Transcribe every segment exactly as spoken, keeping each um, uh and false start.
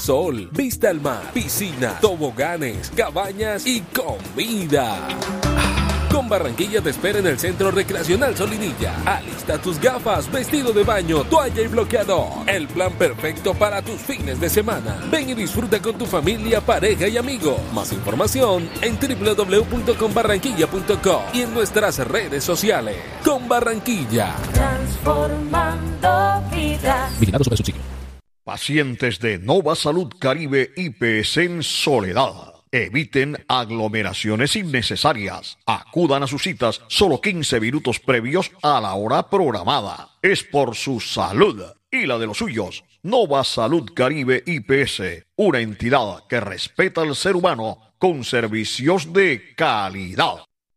sol, vista al mar, piscina, toboganes, cabañas y comida. Con Barranquilla te espera en el Centro Recreacional Solinilla. Alista tus gafas, vestido de baño, toalla y bloqueador. El plan perfecto para tus fines de semana. Ven y disfruta con tu familia, pareja y amigos. Más información en doble u doble u doble u punto com barranquilla punto com y en nuestras redes sociales. Con Barranquilla. Transformando vidas. Vigilado sobre subsidio. Pacientes de Nova Salud Caribe I P S en Soledad. Eviten aglomeraciones innecesarias. Acudan a sus citas solo quince minutos previos a la hora programada. Es por su salud y la de los suyos. Nova Salud Caribe I P S, una entidad que respeta al ser humano con servicios de calidad.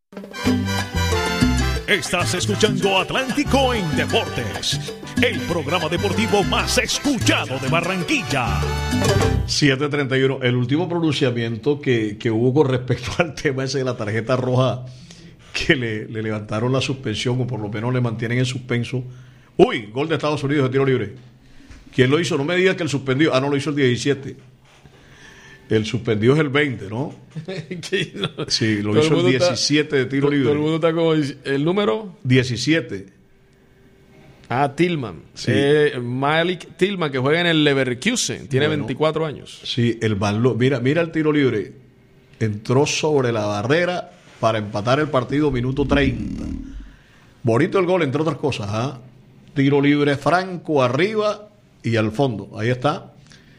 Estás escuchando Atlántico en Deportes, el programa deportivo más escuchado de Barranquilla. siete treinta y uno, el último pronunciamiento que, que hubo con respecto al tema ese de la tarjeta roja, que le, le levantaron la suspensión, o por lo menos le mantienen en suspenso. Uy, gol de Estados Unidos de tiro libre. ¿Quién lo hizo? No me digas que el suspendido. Ah, no, lo hizo el diecisiete. El suspendido es el veinte, ¿no? Sí, lo hizo el diecisiete de tiro libre. Todo el mundo está con el, el número diecisiete. Ah, Tillman. Sí. Eh, Malik Tillman, que juega en el Leverkusen. Tiene bueno, veinticuatro años. Sí, el balón. Mira, mira el tiro libre. Entró sobre la barrera para empatar el partido, minuto treinta. Bonito el gol, entre otras cosas. ¿eh? Tiro libre franco arriba y al fondo. Ahí está.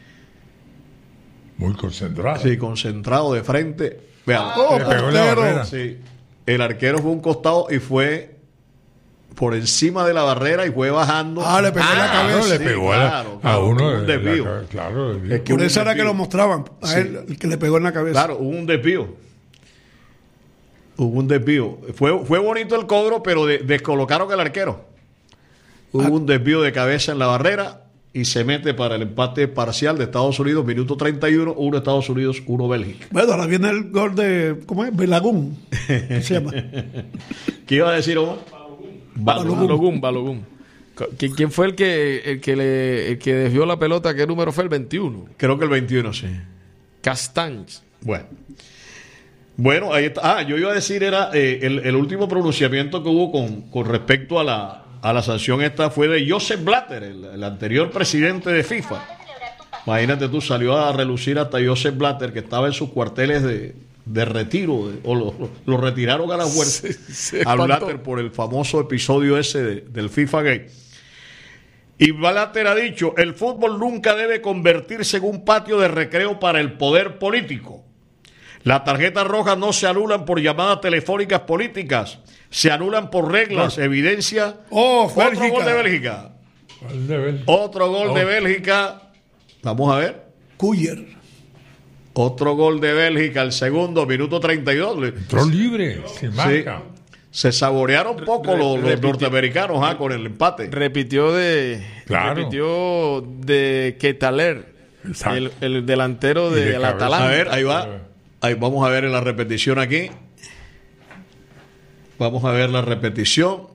Muy concentrado. Sí, concentrado de frente. Vean, oh, el, sí, el arquero fue un costado y fue por encima de la barrera y fue bajando. Ah, le pegó en ah, la cabeza. No, le pegó sí, a, claro, a claro, uno. Un desvío. La, claro, desvío. Es que por eso era que lo mostraban. A sí. él, el que le pegó en la cabeza. Claro, hubo un desvío. Hubo un desvío. Fue, fue bonito el cobro, pero de, descolocaron al arquero. Hubo ah. un desvío de cabeza en la barrera. Y se mete para el empate parcial de Estados Unidos, minuto treinta y uno, uno Estados Unidos, uno Bélgica. Bueno, ahora viene el gol de, ¿cómo es? Belagún. ¿Qué se llama? ¿Qué iba a decir, Omar? Balogún, Balogún. ¿Quién fue el que el que le el que desvió la pelota? ¿Qué número fue? El veintiuno. Creo que el veintiuno, sí. Castanch. Bueno. Bueno, ahí está. Ah, yo iba a decir, era eh, el, el último pronunciamiento que hubo con, con respecto a la a la sanción esta fue de Joseph Blatter, el, el anterior presidente de FIFA. Imagínate tú, salió a relucir hasta Joseph Blatter, que estaba en sus cuarteles de, de retiro, de, o lo, lo, lo retiraron a la fuerza a Blatter por el famoso episodio ese de, del FIFA Gate. Y Blatter ha dicho, el fútbol nunca debe convertirse en un patio de recreo para el poder político. Las tarjetas rojas no se anulan por llamadas telefónicas políticas, se anulan por reglas, evidencia. Oh, otro Bélgica. gol de Bélgica. De Bélgica. Otro gol oh. de Bélgica. Vamos a ver. Cuyer. Otro gol de Bélgica, el segundo, minuto treinta y dos. Entró libre, se marca. Sí. Se saborearon poco Re- los, los repitió, norteamericanos ah, con el empate. Repitió de Claro. repitió de Quetaler, el, el delantero Y de del cabeza. Atalanta. A ver, ahí va. Ahí vamos a ver en la repetición aquí. Vamos a ver la repetición.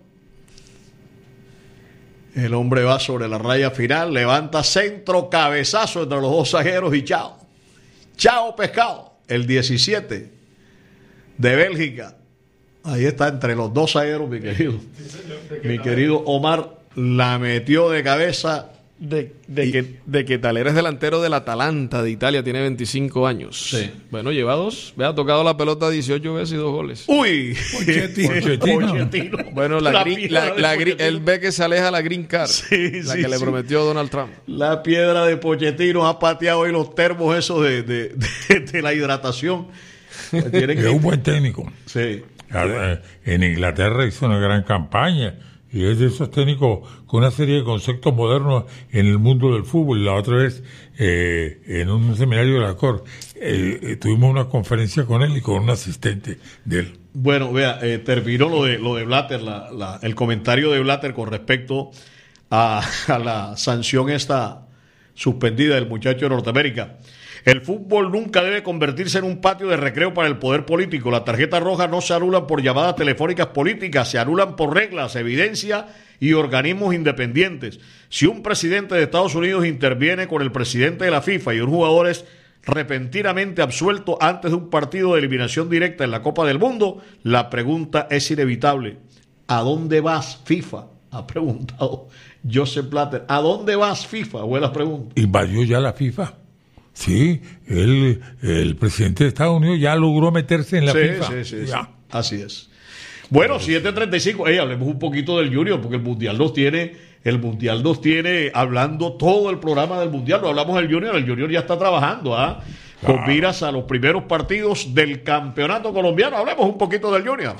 El hombre va sobre la raya final, levanta centro, cabezazo entre los dos zagueros y chao. Chao, pescado. El diecisiete de Bélgica. Ahí está entre los dos zagueros, mi querido. Mi querido Omar la metió de cabeza. De, de, y, que, de Quetaler es delantero del Atalanta de Italia, tiene veinticinco años. Sí. Bueno, lleva dos. Ve, ha tocado la pelota dieciocho veces y dos goles. ¡Uy! Pochettino. Pochettino. Bueno, la la green, la, la green, él ve que se aleja la green card, sí, la sí, que le sí. prometió Donald Trump. La piedra de Pochettino ha pateado hoy los termos esos de, de, de, de la hidratación. Tiene que... Es un buen técnico. Sí. En Inglaterra hizo una gran campaña. Y es de esos técnicos con una serie de conceptos modernos en el mundo del fútbol. La otra vez, eh, en un seminario de la Cor, eh, eh, tuvimos una conferencia con él y con un asistente de él. Bueno, vea, eh, terminó lo de lo de Blatter, la, la, el comentario de Blatter con respecto a, a la sanción esta suspendida del muchacho de Norteamérica. El fútbol nunca debe convertirse en un patio de recreo para el poder político. Las tarjetas rojas no se anulan por llamadas telefónicas políticas, se anulan por reglas, evidencia y organismos independientes. Si un presidente de Estados Unidos interviene con el presidente de la FIFA y un jugador es repentinamente absuelto antes de un partido de eliminación directa en la Copa del Mundo, la pregunta es inevitable. ¿A dónde vas, FIFA? Ha preguntado Joseph Blatter. ¿A dónde vas, FIFA? Buena pregunta. Invadió ya la FIFA. Sí, el, el presidente de Estados Unidos ya logró meterse en la sí, FIFA. Sí, sí, ya. sí. Así es. Bueno, siete treinta y cinco. Hey, hablemos un poquito del Junior, porque el Mundial nos tiene, el Mundial nos tiene hablando todo el programa del Mundial. No hablamos del Junior, el Junior ya está trabajando, ¿ah? ¿eh? Con miras a los primeros partidos del campeonato colombiano. Hablemos un poquito del Junior.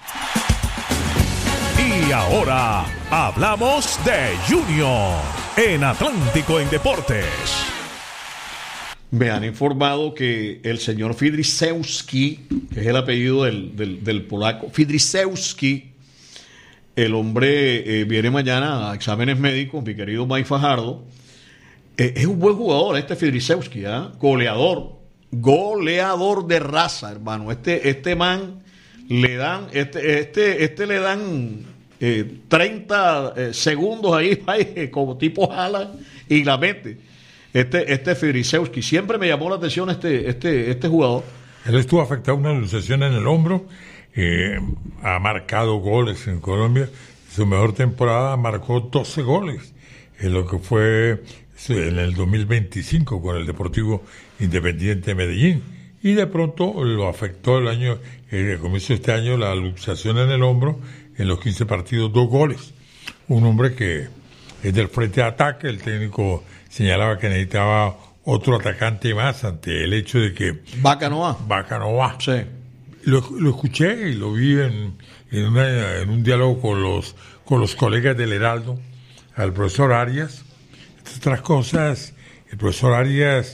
Y ahora hablamos de Junior en Atlántico en Deportes. Me han informado que el señor Fidrisewski, que es el apellido del, del, del polaco, Fidrisewski, el hombre eh, viene mañana a exámenes médicos, mi querido Mike Fajardo. Eh, es un buen jugador este Fidrisewski, ¿eh? Goleador, goleador de raza, hermano. Este, este man le dan, este, este, este le dan eh, treinta eh, segundos ahí, ahí como tipo jala y la mete. Este, este Fidrisewski, siempre me llamó la atención este, este, este jugador. Él estuvo afectado a una luxación en el hombro, eh, ha marcado goles en Colombia. Su mejor temporada marcó doce goles, en lo que fue en el dos mil veinticinco con el Deportivo Independiente de Medellín. Y de pronto lo afectó el año, el comienzo de este año, la luxación en el hombro, en los quince partidos, dos goles. Un hombre que es del frente de ataque, el técnico señalaba que necesitaba otro atacante más ante el hecho de que Vaca no va. Vaca no va. Sí. Lo, lo escuché y lo vi en, en, una, en un diálogo con los, con los colegas del Heraldo, al profesor Arias. Entre otras cosas, el profesor Arias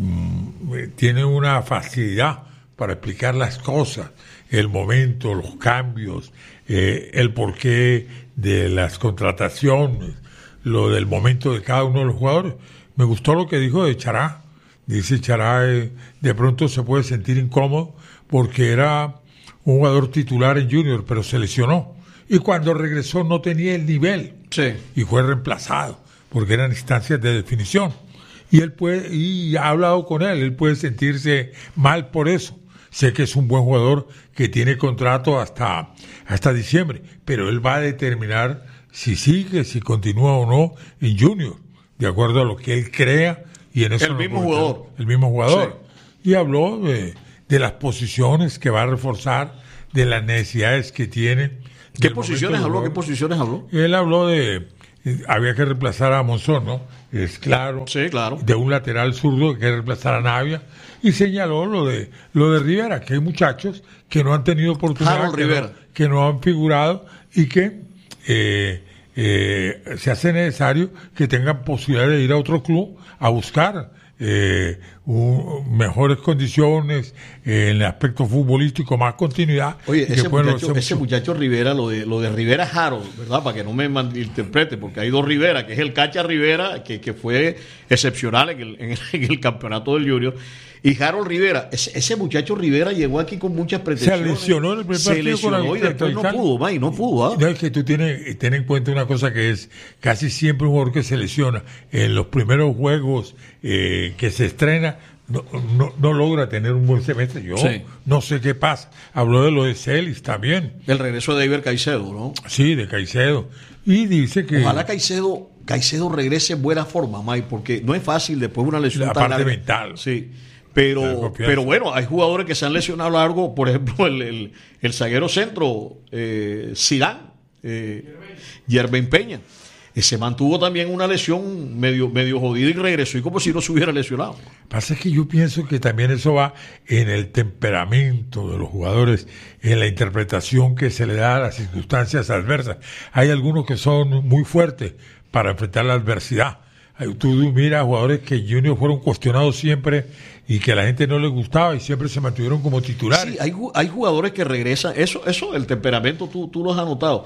mmm, tiene una facilidad para explicar las cosas, el momento, los cambios, eh, el porqué de las contrataciones, lo del momento de cada uno de los jugadores. Me gustó lo que dijo de Chará. Dice Chará, eh, de pronto se puede sentir incómodo porque era un jugador titular en Junior, pero se lesionó. Y cuando regresó no tenía el nivel. Sí. Y fue reemplazado, porque eran instancias de definición. Y él puede, y ha hablado con él, él puede sentirse mal por eso. Sé que es un buen jugador que tiene contrato hasta, hasta diciembre, pero él va a determinar si sigue, si continúa o no en Junior, de acuerdo a lo que él crea. Y en eso el no mismo jugador. El mismo jugador. Sí. Y habló de, de las posiciones que va a reforzar, de las necesidades que tiene. ¿Qué posiciones habló? ¿Qué posiciones habló? Él habló de, había que reemplazar a Monzón, ¿no? Es claro. Sí, claro. De un lateral zurdo que hay que reemplazar a Navia. Y señaló lo de lo de Rivera, que hay muchachos que no han tenido oportunidad, que no, que no han figurado y que eh, eh, se hace necesario que tengan posibilidad de ir a otro club a buscar eh, un, mejores condiciones eh, en el aspecto futbolístico, más continuidad. Oye, ese, muchacho, ese muchacho Rivera, lo de lo de Rivera Harold, ¿verdad? Para que no me malinterprete, porque hay dos Rivera, que es el Cacha Rivera, que, que fue excepcional en el, en el, en el campeonato del Junior. Y Harold Rivera, ese, ese muchacho Rivera llegó aquí con muchas pretensiones. Se lesionó en el primer partido. Se lesionó con y después no pudo, May, no pudo. ¿Ah? No, es que tú tienes, ten en cuenta una cosa que es casi siempre un jugador que se lesiona en los primeros juegos eh, que se estrena, no, no, no logra tener un buen semestre. Yo sí. no sé qué pasa. Habló de lo de Celis también. El regreso de Iber Caicedo, ¿no? Sí, de Caicedo. Y dice que... Ojalá Caicedo, Caicedo regrese en buena forma, May, porque no es fácil después de una lesión la tan parte larga. mental. Sí. Pero, pero bueno, hay jugadores que se han lesionado a lo largo, por ejemplo, el, el, el zaguero centro, eh, Zidane, eh, Yerben Peña. Eh, se mantuvo también una lesión medio, medio jodida y regresó y como si no se hubiera lesionado. Pasa que yo pienso que también eso va en el temperamento de los jugadores, en la interpretación que se le da a las circunstancias adversas. Hay algunos que son muy fuertes para enfrentar la adversidad. Tú miras jugadores que Junior fueron cuestionados siempre y que a la gente no les gustaba y siempre se mantuvieron como titulares. Sí, hay, hay jugadores que regresan, eso, eso, el temperamento tú, tú lo has anotado.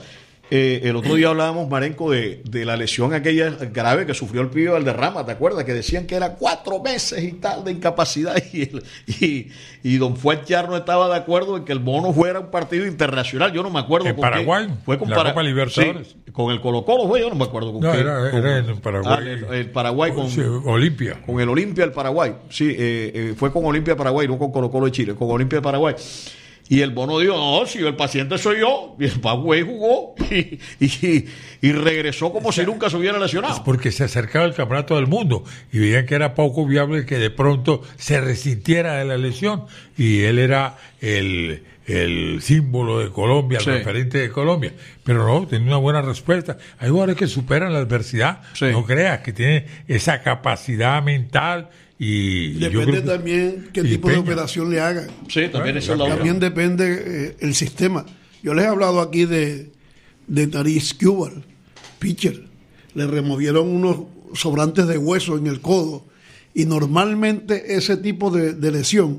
Eh, el otro día hablábamos, Marenco, de, de la lesión aquella grave que sufrió el pibe Valderrama, ¿te acuerdas? Que decían que era cuatro meses y tal de incapacidad y, el, y, y don Fuenchar no estaba de acuerdo en que el Mono fuera un partido internacional. Yo no me acuerdo. En con Paraguay, qué. Fue con la Para... Copa Libertadores. Sí, con el Colo-Colo fue, yo no me acuerdo con no, qué. Era, con, era en Paraguay. Ah, el, el Paraguay con sí, Olimpia. Con el Olimpia del Paraguay. Sí, eh, eh, fue con Olimpia de Paraguay, no con Colo-Colo de Chile, con Olimpia de Paraguay. Y el Bono dijo, no, si el paciente soy yo. Y el Paraguay jugó y, y, y regresó como o sea, si nunca se hubiera lesionado. Es porque se acercaba el campeonato del mundo y veían que era poco viable que de pronto se resintiera de la lesión. Y él era el, el símbolo de Colombia, el sí. referente de Colombia. Pero no, tenía una buena respuesta. Hay jugadores que superan la adversidad. Sí. No creas que tienen esa capacidad mental. Y depende yo también qué tipo Peña. de operación le hagan. Sí, también eso es la También otra. depende eh, el sistema. Yo les he hablado aquí de, de Nariz Cubal, pitcher. Le removieron unos sobrantes de hueso en el codo. Y normalmente ese tipo de, de lesión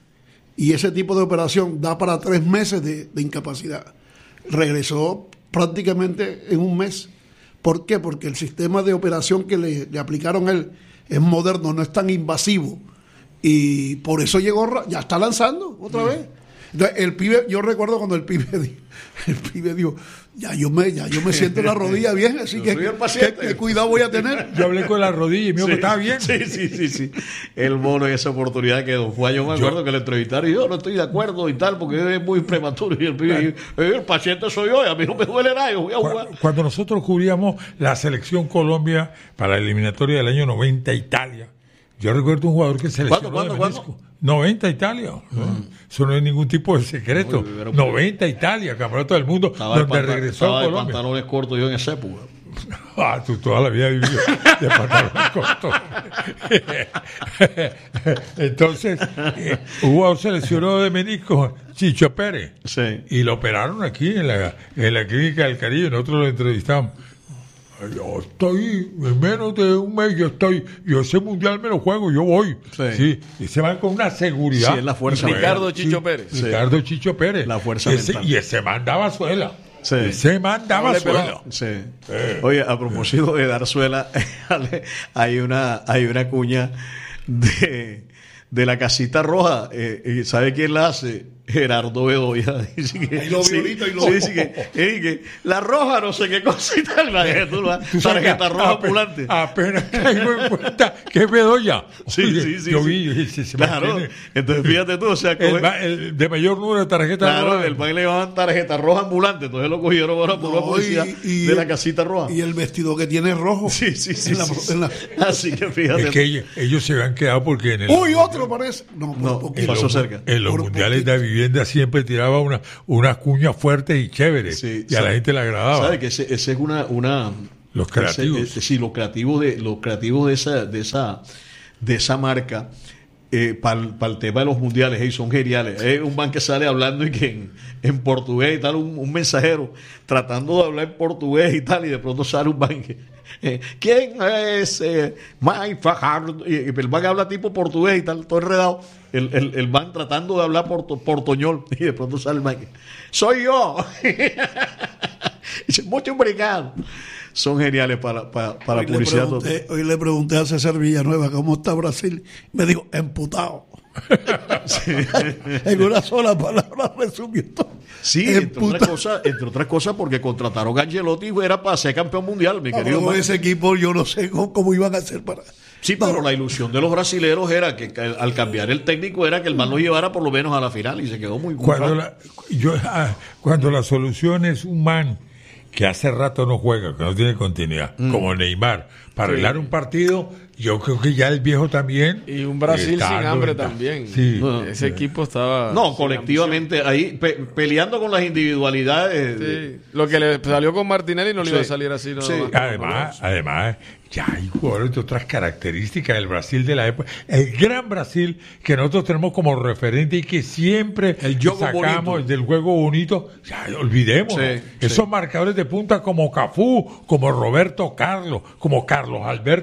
y ese tipo de operación da para tres meses de, de incapacidad. Regresó prácticamente en un mes. ¿Por qué? Porque el sistema de operación que le, le aplicaron a él es moderno, no es tan invasivo y por eso llegó, ya está lanzando otra mm. vez. Entonces, el pibe, yo recuerdo cuando el pibe dijo, el pibe dijo, ya yo me, ya yo me siento en la rodilla bien, así que ¿qué cuidado voy a tener? Yo hablé con la rodilla y me dijo sí, que estaba bien. Sí, sí, sí, sí. El Mono en esa oportunidad que don Juan, yo me acuerdo yo, que le entrevistaron y yo no estoy de acuerdo y tal, porque es muy prematuro. Y el pibe dijo, el paciente soy yo y a mí no me duele nada, yo voy a jugar. Cuando nosotros cubríamos la selección Colombia para la eliminatoria del año noventa Italia, yo recuerdo un jugador que se lesionó ¿Cuándo, de cuándo, menisco. noventa Italia. ¿no? Eso no es ningún tipo de secreto. Uy, noventa Italia, campeonato del mundo, estaba donde de regresó estaba a Colombia. de pantalones cortos yo en esa época. Ah, tú toda la vida vivido de pantalones cortos. Entonces, eh, hubo se lesionó de menisco Chicho Pérez. Sí. Y lo operaron aquí en la, en la clínica del Caribe. Nosotros lo entrevistamos. Yo estoy, en menos de un mes, yo estoy, yo ese mundial me lo juego, yo voy. Sí. sí y se van con una seguridad. Sí, es la fuerza. Ricardo mental. Chicho sí, Pérez. Sí. Ricardo Chicho Pérez. La fuerza ese, mental. Y ese mandaba suela. Sí. Ese mandaba no suela. Sí. Eh. Oye, a propósito de dar suela, hay una, hay una cuña de, de la casita roja. Eh, ¿Sabe quién la hace? Gerardo Bedoya. Dice que, ahí lo sí, violita y lo sí, dice que, eh, que la roja no sé qué cosa y tal. La tarjeta roja ambulante. Apenas caigo en cuenta que es Bedoya. Sí, Oye, sí, sí. Yo sí. vi. Se, se claro. mantiene. Entonces fíjate tú, o sea, el, el, el de mayor número de tarjetas claro, rojas. el man le llamaban tarjeta roja ambulante. Entonces lo cogieron ahora por no, la policía y, y, de la casita roja. Y el vestido que tiene rojo. Sí, sí, sí. En la, sí, en la... Así que fíjate. Es que ellos, ellos se habían quedado porque en el. Uy, otro parece. No, no pasó los, cerca. En los por mundiales poquito. de vivienda siempre tiraba una, una cuña fuerte y chévere. Sí, y a sabe, la gente le agradaba. ¿Sabe que ese, ese es una, una los creativos? Ese, ese, sí, los creativos de, los creativos de esa, de esa, de esa marca. Eh, para pa el tema de los mundiales, hey, son geniales. Es un man que sale hablando y que en, en portugués y tal, un, un mensajero tratando de hablar en portugués y tal, y de pronto sale un man que, eh, ¿quién es eh, Mike Fajardo? Y el man habla tipo portugués y tal, todo enredado. El, el, el man tratando de hablar porto, portoñol, y de pronto sale el man que, soy yo. Dice, mucho obrigado. Son geniales para, para, para hoy publicidad. Le pregunté, hoy le pregunté a César Villanueva cómo está Brasil. Me dijo, emputado. Sí. En una sola palabra resumió todo. Sí, entre otras, cosas, entre otras cosas porque contrataron a Ancelotti y era para ser campeón mundial, mi no, querido. Con ese equipo yo no sé cómo, cómo iban a hacer para... Sí, pero no. La ilusión de los brasileros era que, que al cambiar el técnico era que el man lo llevara por lo menos a la final y se quedó muy cuando la, yo, ah, cuando la solución es un man que hace rato no juega, que no tiene continuidad, mm. como Neymar, para sí. arreglar un partido, yo creo que ya el viejo también. Y un Brasil sin hambre está. también. Sí. No, Ese equipo estaba. No, colectivamente, ahí pe peleando con las individualidades. Sí. De... Lo que le salió con Martinelli no le sí. iba a salir así. No, sí. no, además, no, además, ya hay jugadores de otras características del Brasil de la época. El gran Brasil que nosotros tenemos como referente y que siempre el juego sacamos bonito. El del juego bonito, ya olvidemos. Sí, esos sí. marcadores de punta como Cafú, como Roberto Carlos, como Carlos Alberto,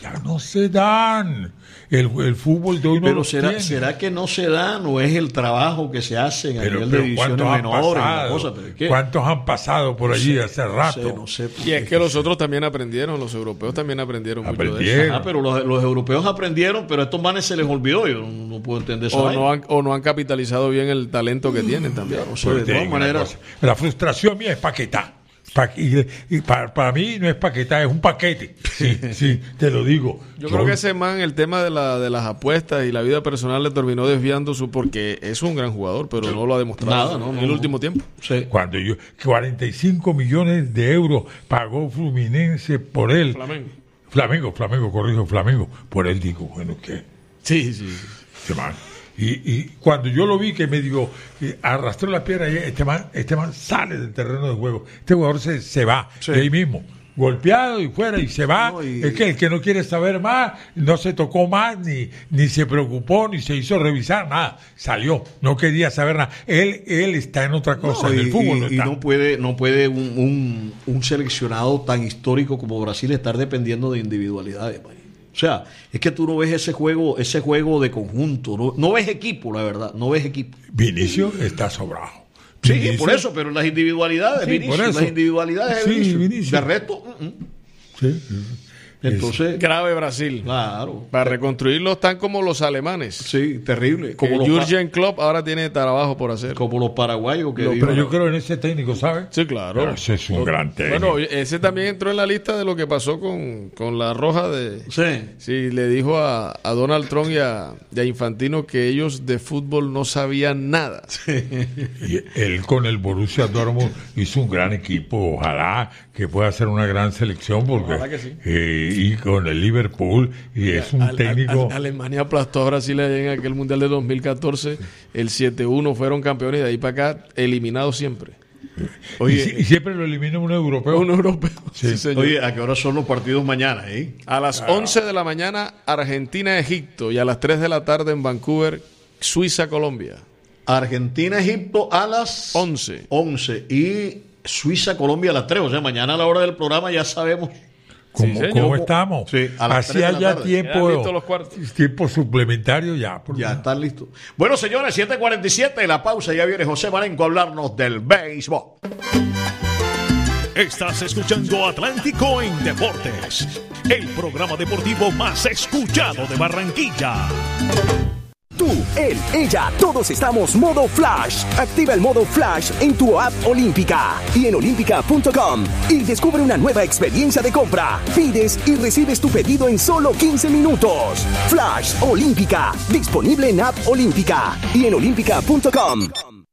ya no se dan. El, el fútbol de hoy no Pero los será, tiene. ¿será que no se dan o es el trabajo que se hace a Pero, nivel pero de divisiones ¿cuántos han menores? y la pasado? cosa? Pero es que- ¿Cuántos han pasado por allí no hace sé, rato? No sé, no sé. Y es que los otros también aprendieron, los europeos también aprendieron, mucho de eso. Aprendieron. Ah, pero los, los europeos aprendieron, pero a estos manes se les olvidó. Yo no, no puedo entender eso. O no, han, o no han capitalizado bien el talento que tienen también. No sé, Pues de te todas digo una maneras. cosa, la frustración mía es Paquetá. Pa- y, y para, para mí no es Paquetá, es un paquete. Sí, sí, te lo digo. Yo creo que ese man, el tema de, la, de las apuestas y la vida personal le terminó desviando su, porque es un gran jugador, pero no lo ha demostrado Nada, no, en no, el no. último tiempo. Sí. Cuando yo, cuarenta y cinco millones de euros pagó Fluminense por él. Flamengo. Flamengo, Flamengo, corrijo, Flamengo. Por él digo, bueno, ¿qué? Sí, sí. Este man. Y, y cuando yo lo vi que me digo, eh, arrastró la pierna y este man, este man sale del terreno de juego. Este jugador se, se va Sí. de ahí mismo. Golpeado y fuera y se va. No, y- Es que el que no quiere saber más, no se tocó más, ni, ni se preocupó, ni se hizo revisar, nada. Salió, no quería saber nada. Él, él está en otra cosa, No, en y, el fútbol y- no y está. no puede, no puede un, un, un seleccionado tan histórico como Brasil estar dependiendo de individualidades. Man. O sea, es que tú no ves ese juego, ese juego de conjunto, no, no ves equipo, la verdad, no ves equipo. Vinicio está sobrado. Sí, Vinicio- por eso, pero las individualidades, Sí, Vinicius, por eso. las individualidades de Sí, Vinicius. Vinicius. De resto, mm, mm. Sí. entonces, Grave Brasil. claro. Para reconstruirlo están como los alemanes. Sí, terrible. Como Como los, pa- Jurgen Klopp ahora tiene trabajo por hacer. como los paraguayos que No, digo, pero yo ¿no? creo en ese técnico, ¿sabes? Sí, claro. Pero ese es un gran técnico. Bueno, ese también entró en la lista de lo que pasó con, con la roja de... Sí. Sí, le dijo a, a Donald Trump y a, y a Infantino que ellos de fútbol no sabían nada. Y él con el Borussia Dortmund hizo un gran equipo. Ojalá que pueda hacer una gran selección porque Ojalá que sí. eh, y con el Liverpool y es un Al- al- técnico. al- Alemania aplastó a Brasil allá en aquel Mundial de dos mil catorce. El siete uno fueron campeones y de ahí para acá eliminados siempre. y, si- y siempre lo elimina un europeo. Un europeo. Sí. Sí, señor. Oye, ¿a qué hora son los partidos mañana? Eh? A las once de la mañana, Argentina-Egipto. Y a las tres de la tarde en Vancouver, Suiza-Colombia. Argentina-Egipto a las once. once y Suiza-Colombia a las tres. O sea, mañana a la hora del programa ya sabemos. ¿Cómo, Sí, señor. cómo estamos? Sí, a las tres de Hacía la ya tarde. tiempo, Ya listos los cuartos. tiempo suplementario ya. por- Ya están listos. Bueno, señores, siete cuarenta y siete, la pausa. Ya viene José Marenco a hablarnos del béisbol. Estás escuchando Atlántico en Deportes, el programa deportivo más escuchado de Barranquilla. Tú, él, ella, todos estamos modo Flash. Activa el modo Flash en tu app Olímpica y en olímpica punto com y descubre una nueva experiencia de compra. Pides y recibes tu pedido en solo quince minutos. Flash Olímpica, disponible en app Olímpica y en olímpica punto com.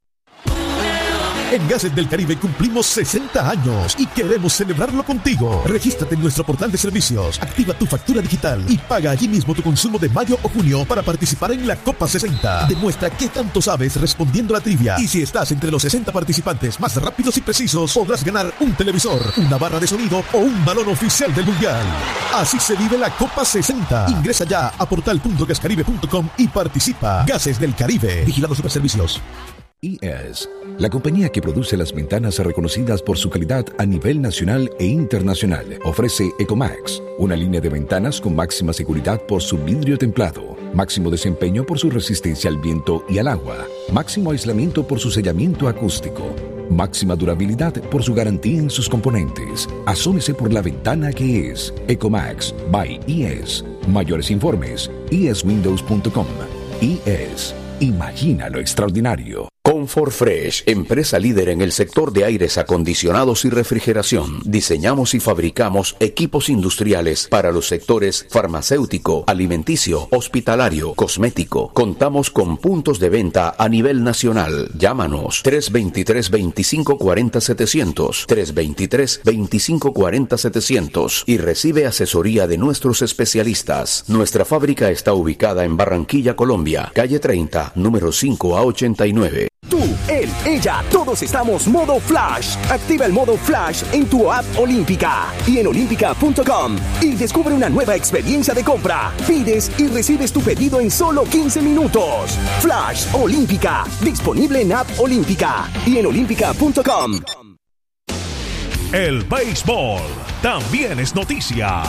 En Gases del Caribe cumplimos sesenta años y queremos celebrarlo contigo. Regístrate en nuestro portal de servicios, activa tu factura digital y paga allí mismo tu consumo de mayo o junio para participar en la Copa sesenta. Demuestra qué tanto sabes respondiendo a la trivia. Y si estás entre los sesenta participantes más rápidos y precisos, podrás ganar un televisor, una barra de sonido o un balón oficial del Mundial. Así se vive la Copa sesenta. Ingresa ya a portal punto gascaribe punto com y participa. Gases del Caribe. Vigilado Superservicios. I E S, la compañía que produce las ventanas reconocidas por su calidad a nivel nacional e internacional, ofrece Ecomax, una línea de ventanas con máxima seguridad por su vidrio templado, máximo desempeño por su resistencia al viento y al agua, máximo aislamiento por su sellamiento acústico, máxima durabilidad por su garantía en sus componentes. Asómese por la ventana que es Ecomax by I E S. Mayores informes, i e s windows punto com. I E S. Imagina lo extraordinario. Comfort Fresh, empresa líder en el sector de aires acondicionados y refrigeración. Diseñamos y fabricamos equipos industriales para los sectores farmacéutico, alimenticio, hospitalario, cosmético. Contamos con puntos de venta a nivel nacional. Llámanos tres dos tres, veinticinco cuarenta, setecientos, tres dos tres, veinticinco cuarenta, setecientos y recibe asesoría de nuestros especialistas. Nuestra fábrica está ubicada en Barranquilla, Colombia, calle treinta, número cinco a ochenta y nueve. Tú, él, ella, todos estamos modo Flash. Activa el modo Flash en tu app Olímpica y en olímpica punto com y descubre una nueva experiencia de compra. Pides y recibes tu pedido en solo quince minutos. Flash Olímpica, disponible en app Olímpica y en olímpica punto com. El béisbol también es noticia.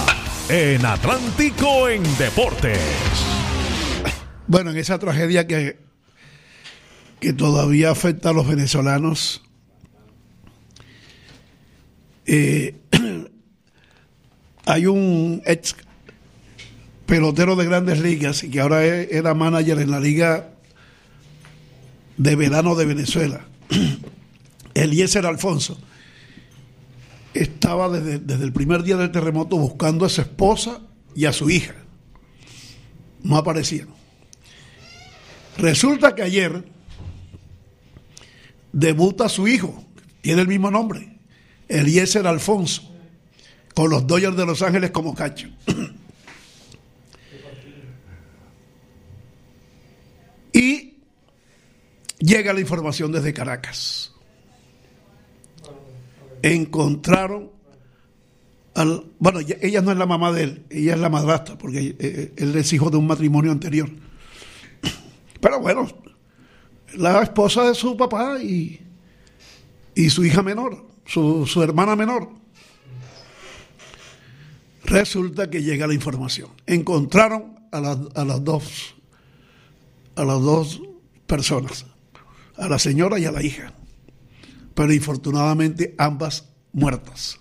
en Atlántico en Deportes. Bueno, en esa tragedia que, que todavía afecta a los venezolanos, eh, hay un ex pelotero de Grandes Ligas y que ahora es, era manager en la Liga de Verano de Venezuela, Eliezer Alfonso. Estaba desde, desde el primer día del terremoto buscando a su esposa y a su hija. No aparecían. Resulta que ayer debuta su hijo, tiene el mismo nombre, Eliezer Alfonso, con los Dodgers de Los Ángeles como catcher. Y llega la información desde Caracas. Encontraron al, bueno, ella no es la mamá de él, ella es la madrastra, porque él es hijo de un matrimonio anterior. Pero bueno, la esposa de su papá y, y su hija menor, su, su hermana menor. Resulta que llega la información. Encontraron a, la, a las dos, a las dos personas, a la señora y a la hija, pero infortunadamente ambas muertas.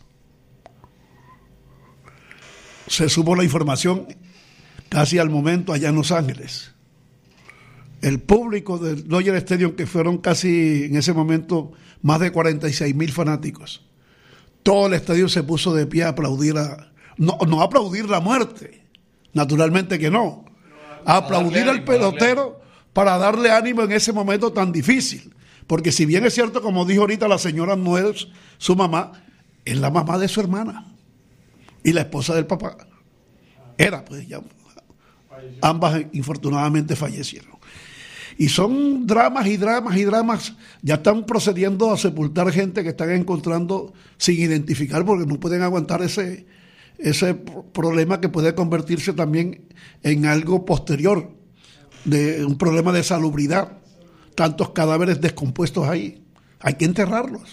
Se supo la información casi al momento allá en Los Ángeles. El público del Dodger Stadium, que fueron casi en ese momento más de cuarenta y seis mil fanáticos, todo el estadio se puso de pie a aplaudir a, no, no a aplaudir la muerte, naturalmente que no, a aplaudir al pelotero para darle ánimo en ese momento tan difícil. Porque si bien es cierto, como dijo ahorita, la señora no es su mamá, es la mamá de su hermana y la esposa del papá. Era, pues ya, ambas infortunadamente fallecieron. Y son dramas y dramas y dramas. Ya están procediendo a sepultar gente que están encontrando sin identificar, porque no pueden aguantar ese, ese problema que puede convertirse también en algo posterior, de un problema de salubridad. Tantos cadáveres descompuestos ahí, hay que enterrarlos,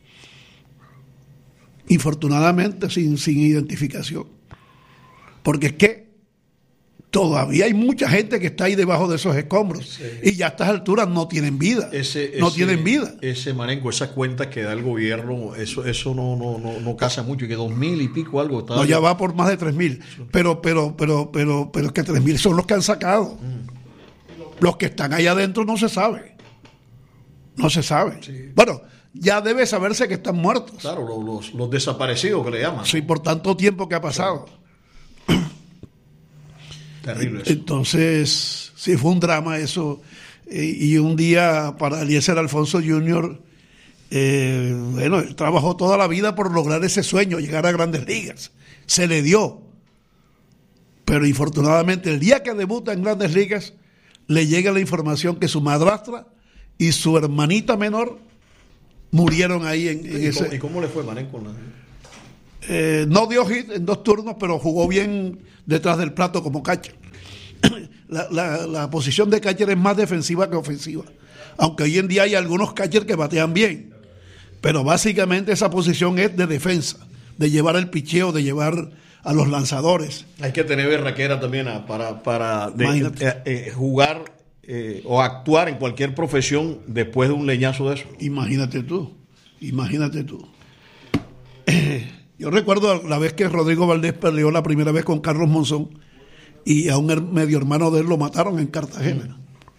infortunadamente sin, sin identificación, porque es que todavía hay mucha gente que está ahí debajo de esos escombros, sí. Y ya a estas alturas no tienen vida, ese, no ese, tienen vida. Ese marenco, esas cuentas que da el gobierno, eso eso no no no, no casa mucho, y que dos mil y pico algo está. No, ya va por más de tres mil, pero pero pero pero pero es que tres mil son los que han sacado. Mm. Los que están allá adentro no se sabe. No se sabe. Sí. Bueno, ya debe saberse que están muertos. Claro, los, los, los desaparecidos que le llaman. Sí, por tanto tiempo que ha pasado. Sí. Terrible eso. Entonces, sí, fue un drama eso. Eh, y un día para Eliezer Alfonso junior, eh, bueno, él trabajó toda la vida por lograr ese sueño, llegar a Grandes Ligas. Se le dio. Pero infortunadamente, el día que debuta en Grandes Ligas, le llega la información que su madrastra y su hermanita menor murieron ahí en, en ¿Y ese. Cómo, ¿Y cómo le fue, Manen, con la... eh, no dio hit en dos turnos, pero jugó bien detrás del plato como catcher. La, la, la posición de catcher es más defensiva que ofensiva, aunque hoy en día hay algunos catchers que batean bien, pero básicamente esa posición es de defensa, de llevar el picheo, de llevar a los lanzadores. Hay que tener berraquera también a, para, para de, eh, eh, jugar eh, o actuar en cualquier profesión después de un leñazo de eso. Imagínate tú, imagínate tú. Eh, yo recuerdo la vez que Rodrigo Valdés peleó la primera vez con Carlos Monzón y a un medio hermano de él lo mataron en Cartagena.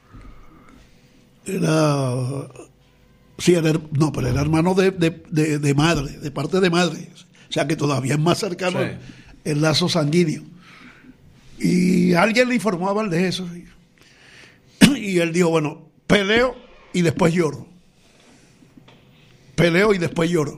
Era... Sí, era, no, pero era hermano de, de, de, de madre, de parte de madre. O sea que todavía es más cercano. Sí. El lazo sanguíneo. Y alguien le informó a Valdés eso. Y él dijo, bueno, peleo y después lloro. Peleo y después lloro.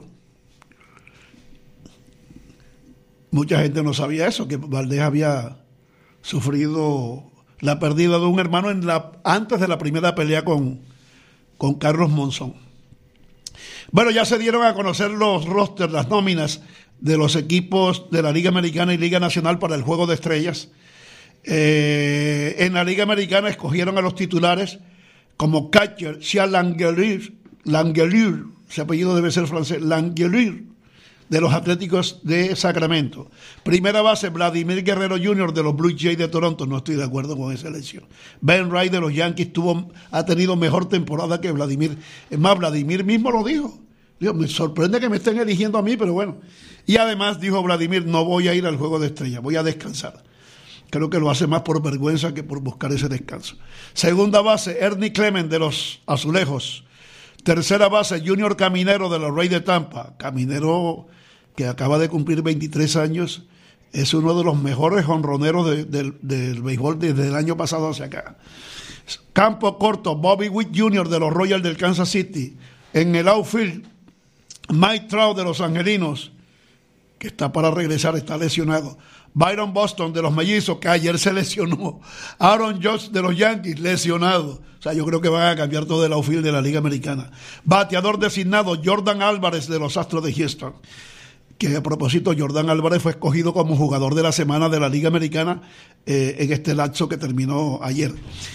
Mucha gente no sabía eso, que Valdés había sufrido la pérdida de un hermano en la, antes de la primera pelea con, con Carlos Monzón. Bueno, ya se dieron a conocer los rosters, las nóminas de los equipos de la Liga Americana y Liga Nacional para el Juego de Estrellas. Eh, en la Liga Americana escogieron a los titulares como catcher Sia Langelier, Langelier, ese apellido debe ser francés, Langelier, de los Atléticos de Sacramento. Primera base, Vladimir Guerrero junior de los Blue Jays de Toronto. No estoy de acuerdo con esa elección. Ben Wright de los Yankees tuvo, ha tenido mejor temporada que Vladimir. Es más, Vladimir mismo lo dijo. Digo, me sorprende que me estén eligiendo a mí, pero bueno. Y además dijo Vladimir, no voy a ir al Juego de Estrellas, voy a descansar. Creo que lo hace más por vergüenza que por buscar ese descanso. Segunda base, Ernie Clement de los Azulejos. Tercera base, Junior Caminero de los Rays de Tampa. Caminero, que acaba de cumplir veintitrés años, es uno de los mejores jonroneros de, de, del béisbol desde el año pasado hacia acá. Campo corto, Bobby Witt junior de los Royals del Kansas City. En el outfield, Mike Trout de los Angelinos, que está para regresar, está lesionado. Byron Boston de los Mellizos, que ayer se lesionó. Aaron Judge de los Yankees, lesionado. O sea, yo creo que van a cambiar todo el outfield de la Liga Americana. Bateador designado, Jordan Álvarez de los Astros de Houston. Que a propósito, Jordan Álvarez fue escogido como jugador de la semana de la Liga Americana eh, en este lapso que terminó ayer.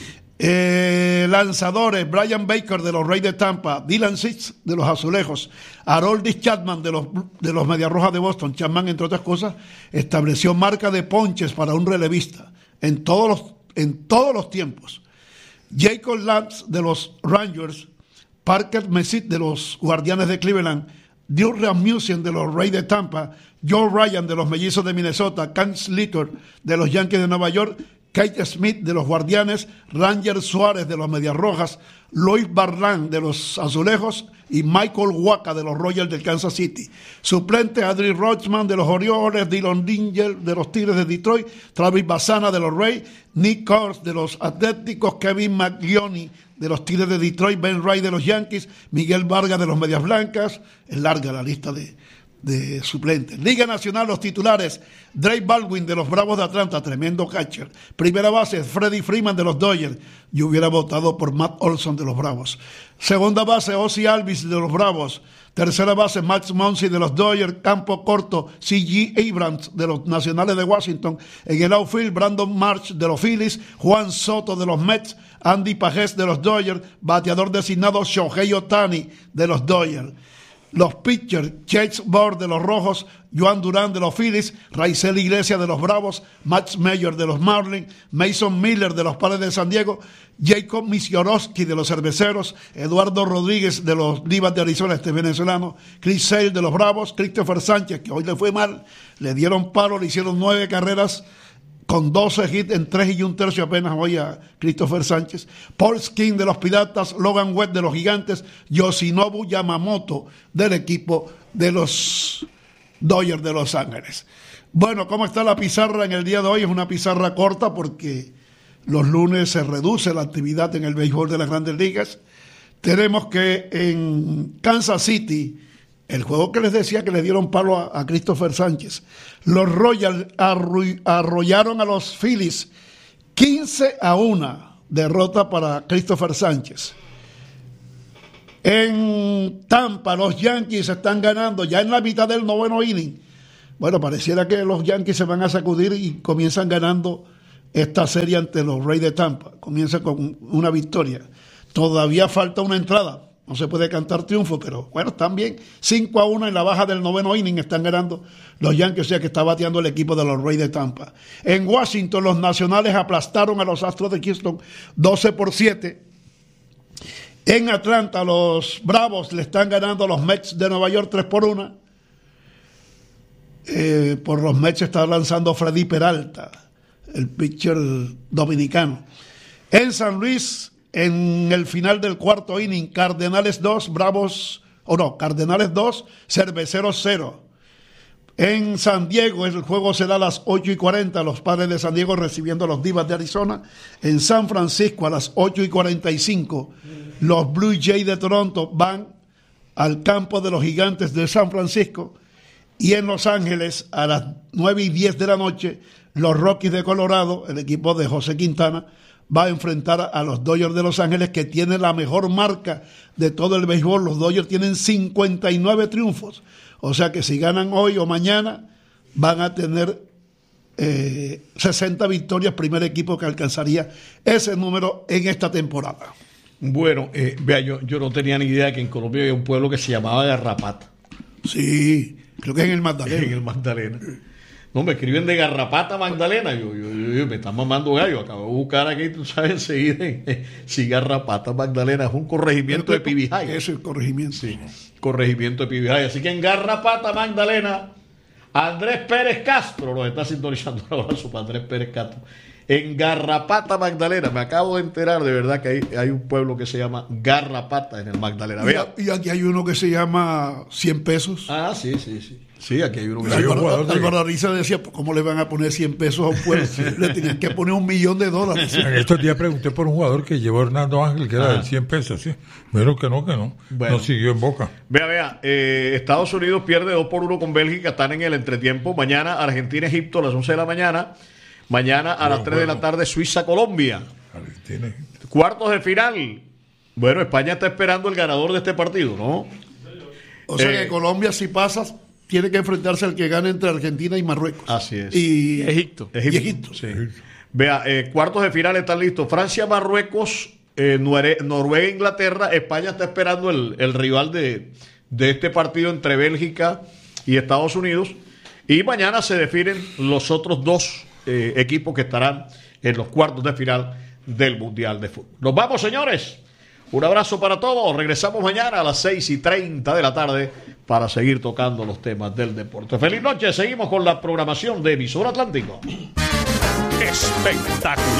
Eh, lanzadores, Brian Baker de los Rays de Tampa, Dylan Six de los Azulejos, Aroldis Chapman de los, de los Medias Rojas de Boston. Chapman, entre otras cosas, estableció marca de ponches para un relevista en todos los, en todos los tiempos. Jacob Lance de los Rangers, Parker Messitt de los Guardianes de Cleveland, Drew Rasmussen de los Rays de Tampa, Joe Ryan de los Mellizos de Minnesota, Cam Slater de los Yankees de Nueva York, Kate Smith de los Guardianes, Ranger Suárez de los Medias Rojas, Luis Barrán de los Azulejos y Michael Wacha de los Royals del Kansas City. Suplente, Adrian Rutschman de los Orioles, Dylan Dingell de los Tigres de Detroit, Travis Bassana de los Rays, Nick Kors de los Atléticos, Kevin McGione de los Tigres de Detroit, Ben Wright de los Yankees, Miguel Vargas de los Medias Blancas. Es larga la lista de... de suplentes. Liga Nacional, los titulares, Drake Baldwin de los Bravos de Atlanta, tremendo catcher. Primera base, Freddie Freeman de los Dodgers. Yo hubiera votado por Matt Olson de los Bravos. Segunda base, Ozzie Albies de los Bravos. Tercera base, Max Muncy de los Dodgers. Campo corto, C G Abrams de los Nacionales de Washington. En el outfield, Brandon Marsh de los Phillies. Juan Soto de los Mets. Andy Pages de los Dodgers. Bateador designado, Shohei Ohtani de los Dodgers. Los pitchers, Chase Bauer de los Rojos, Joan Durán de los Phillies, Raisel Iglesias de los Bravos, Max Meyer de los Marlins, Mason Miller de los Padres de San Diego, Jacob Misiorowski de los Cerveceros, Eduardo Rodríguez de los Divas de Arizona, este venezolano, Chris Sale de los Bravos, Christopher Sánchez, que hoy le fue mal, le dieron palo, le hicieron nueve carreras, con doce hits en tres y un tercio apenas hoy a Christopher Sánchez, Paul Skin de los Piratas, Logan Webb de los Gigantes, Yoshinobu Yamamoto del equipo de los Dodgers de Los Ángeles. Bueno, ¿cómo está la pizarra en el día de hoy? Es una pizarra corta porque los lunes se reduce la actividad en el béisbol de las Grandes Ligas. Tenemos que en Kansas City, el juego que les decía que le dieron palo a, a Christopher Sánchez, los Royals arru- arrollaron a los Phillies quince a una, derrota para Christopher Sánchez. En Tampa, los Yankees están ganando ya en la mitad del noveno inning. Bueno, pareciera que los Yankees se van a sacudir y comienzan ganando esta serie ante los Rays de Tampa. Comienza con una victoria. Todavía falta una entrada. No se puede cantar triunfo, pero bueno, están bien. cinco a uno en la baja del noveno inning están ganando los Yankees, o sea que está bateando el equipo de los Rays de Tampa. En Washington, los Nacionales aplastaron a los Astros de Houston doce por siete. En Atlanta, los Bravos le están ganando a los Mets de Nueva York tres por uno. Eh, por los Mets está lanzando Freddy Peralta, el pitcher dominicano. En San Luis, en el final del cuarto inning, Cardenales dos, Bravos, o no, Cardenales dos, Cerveceros cero. En San Diego, el juego será a las ocho y cuarenta, los Padres de San Diego recibiendo a los Divas de Arizona. En San Francisco, a las ocho y cuarenta y cinco, los Blue Jays de Toronto van al campo de los Gigantes de San Francisco. Y en Los Ángeles, a las nueve y diez de la noche, los Rockies de Colorado, el equipo de José Quintana, va a enfrentar a los Dodgers de Los Ángeles, que tiene la mejor marca de todo el béisbol. Los Dodgers tienen cincuenta y nueve triunfos. O sea que si ganan hoy o mañana, van a tener eh, sesenta victorias, primer equipo que alcanzaría ese número en esta temporada. Bueno, eh, vea, yo, yo no tenía ni idea que en Colombia había un pueblo que se llamaba Garrapata. Sí, Creo que es en el Magdalena. En el Magdalena. No, me escriben de Garrapata Magdalena. Yo, yo, yo, yo me están mamando gallo. Acabo de buscar aquí, tú sabes, enseguida. Eh, si Garrapata Magdalena es un corregimiento de Pibijay. Eso es el corregimiento. Sí, corregimiento de Pibijay. Así que en Garrapata Magdalena, Andrés Pérez Castro nos está sintonizando un abrazo para Andrés Pérez Castro. En Garrapata Magdalena, me acabo de enterar de verdad que hay, hay un pueblo que se llama Garrapata en el Magdalena. Vea. Y, y aquí hay uno que se llama cien pesos. Ah, sí, sí, sí. Sí, aquí hay uno que Álvaro, Álvaro Ariza decía, ¿cómo le van a poner cien pesos a un pueblo? Le tenían que poner un millón de dólares. En estos días pregunté por un jugador que llevó Hernando Ángel, que era de cien pesos, sí. Pero que no, que no. Bueno. No siguió en Boca. Vea, vea, eh, Estados Unidos pierde dos por uno con Bélgica, están en el entretiempo. Mañana Argentina-Egipto a las once de la mañana. Mañana a bueno, las tres bueno. de la tarde Suiza-Colombia. Argentina. Cuartos de final. Bueno, España está esperando el ganador de este partido, ¿no? O sea eh, que Colombia, si pasa, tiene que enfrentarse al que gane entre Argentina y Marruecos. Así es. Y Egipto. Egipto. Y Egipto. Sí. Vea, eh, cuartos de final están listos. Francia, Marruecos, eh, Noruega, Inglaterra. España está esperando el, el rival de, de este partido entre Bélgica y Estados Unidos. Y mañana se definen los otros dos eh, equipos que estarán en los cuartos de final del Mundial de Fútbol. Nos vamos, señores. Un abrazo para todos. Regresamos mañana a las seis y treinta de la tarde para seguir tocando los temas del deporte. Feliz noche. Seguimos con la programación de Emisora Atlántico. Espectacular.